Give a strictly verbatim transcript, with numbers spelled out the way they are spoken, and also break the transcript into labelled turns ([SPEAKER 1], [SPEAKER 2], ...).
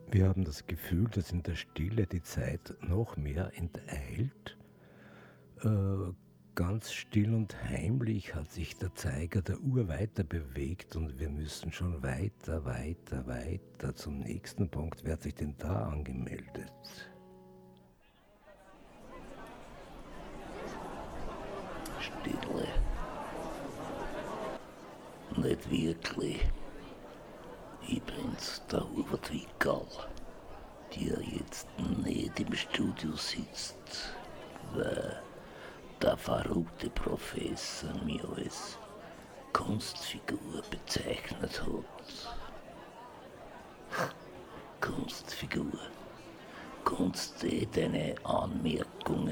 [SPEAKER 1] Wir haben das Gefühl, dass in der Stille die Zeit noch mehr enteilt. Äh, ganz still und heimlich hat sich der Zeiger der Uhr weiter bewegt und wir müssen schon weiter, weiter, weiter zum nächsten Punkt. Wer hat sich denn da angemeldet?
[SPEAKER 2] Stille. Nicht wirklich. Ich bin's, der Hubert Wickerl, der jetzt nicht im Studio sitzt, weil der verrückte Professor mich als Kunstfigur bezeichnet hat. Kunstfigur. Kunst, die deine Anmerkungen